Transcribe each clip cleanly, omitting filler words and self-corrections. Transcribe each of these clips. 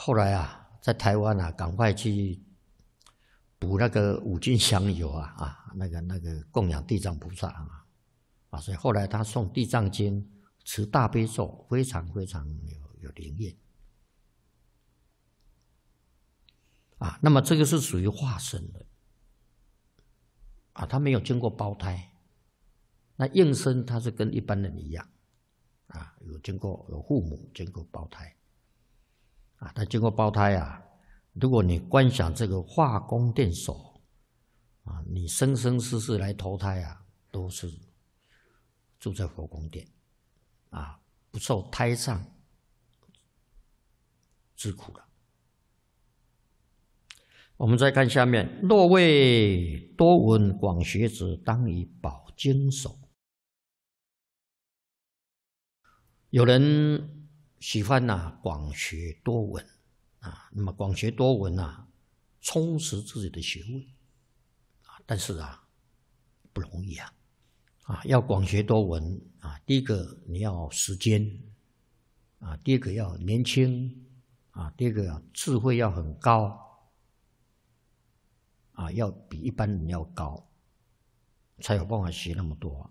后来啊，在台湾啊，赶快去补那个5斤香油那个供养地藏菩萨所以后来他诵地藏经，持大悲咒，非常非常有灵验那么这个是属于化身的他没有经过胞胎，那应身他是跟一般人一样有父母经过胞胎他经过胞胎如果你观想这个化宫殿手你生生世世来投胎都是住在佛宫殿不受胎上之苦了。我们再看下面，若为多闻广学者，当以宝经手。有人喜欢广学多闻那么广学多闻充实自己的学问但是不容易要广学多闻第一个你要时间第二个要年轻第二个智慧要很高要比一般人要高，才有办法学那么多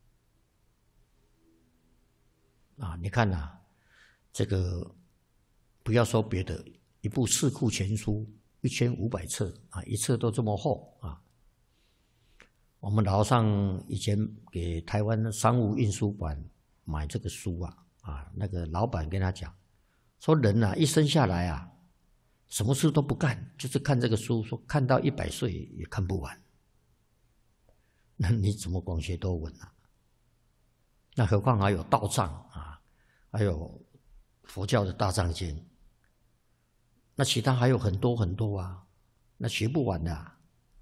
你看这个不要说别的，一部《四库全书》1500册一册都这么厚我们楼上以前给台湾商务印书馆买这个书那个老板跟他讲说，人一生下来什么事都不干，就是看这个书，说看到100岁也看不完。那你怎么广学多闻那何况还有道藏还有佛教的大藏经，那其他还有很多很多那学不完的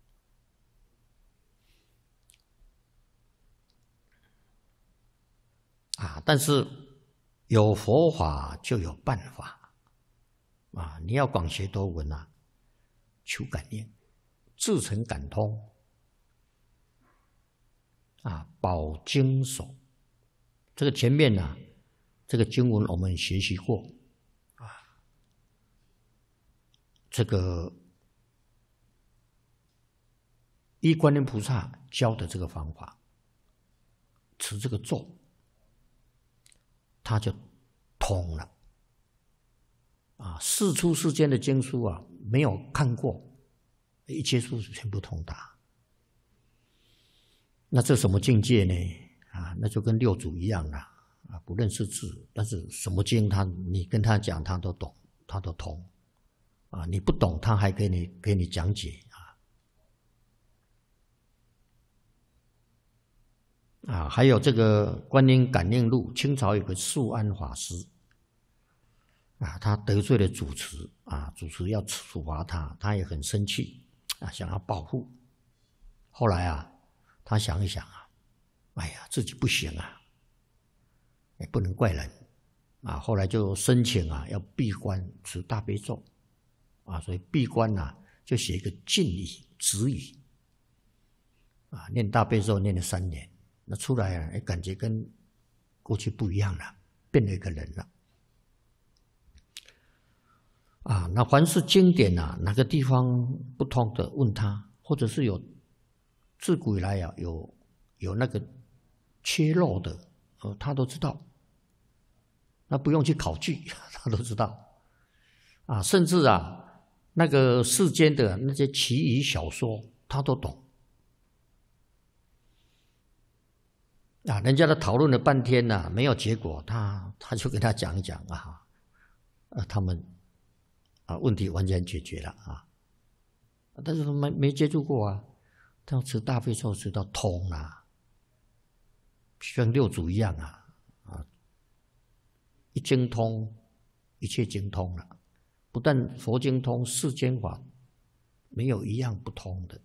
但是有佛法就有办法你要广学多闻求感应，自成感通宝经手。这个前面这个经文我们学习过这个依观音菩萨教的这个方法，持这个咒，它就通了世出世间的经书没有看过，一切书全部通达。那这什么境界呢？那就跟六祖一样了不认识字，但是什么经你跟他讲他都懂，他都通你不懂他还给你讲解还有这个观音感应录，清朝有个素安法师他得罪了主持主持要处罚他，他也很生气想要报复。后来他想一想哎呀，自己不行也不能怪人后来就申请要闭关持大悲咒所以闭关就写一个禁语止语念大悲咒念了3年，那出来感觉跟过去不一样了，变了一个人了那凡是经典哪个地方不通的问他，或者是有自古以来有那个缺漏的他都知道，那不用去考据他都知道甚至那个世间的那些奇异小说他都懂人家都讨论了半天没有结果，他就跟他讲一讲他们问题完全解决了但是没接触过他要持大悲咒持到通像六祖一样一经通，一切经通了。不但佛经通，世间法没有一样不通的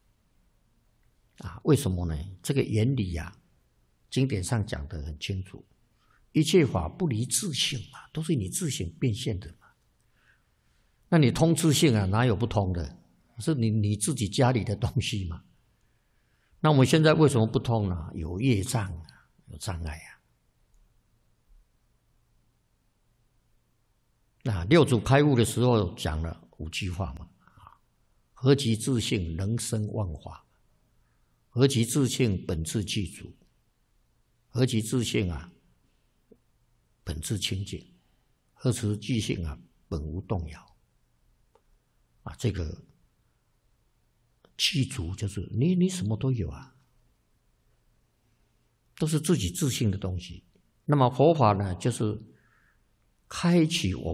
为什么呢？这个原理经典上讲得很清楚，一切法不离自性都是你自性变现的那你通自性哪有不通的？是你自己家里的东西嘛。那我们现在为什么不通呢？有业障有障碍那六祖开悟的时候讲了5句话嘛，何其自性，能生万法；何其自性，本自具足；何其自性啊，本自清净；何其自性啊，本无动摇。啊，这个具足就是你什么都有啊，都是自己自性的东西。那么佛法呢，就是开启我